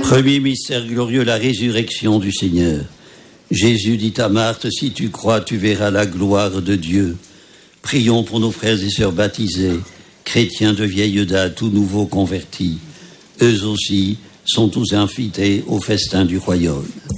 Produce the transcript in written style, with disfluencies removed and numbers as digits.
Premier mystère glorieux, la résurrection du Seigneur. Jésus dit à Marthe, si tu crois, tu verras la gloire de Dieu. Prions pour nos frères et sœurs baptisés, chrétiens de vieille date ou nouveaux convertis. Eux aussi sont tous invités au festin du royaume.